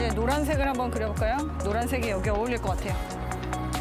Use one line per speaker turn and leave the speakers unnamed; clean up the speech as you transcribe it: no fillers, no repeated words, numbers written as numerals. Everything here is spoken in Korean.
이제 노란색을 한번 그려볼까요? 노란색이 여기 어울릴 것 같아요.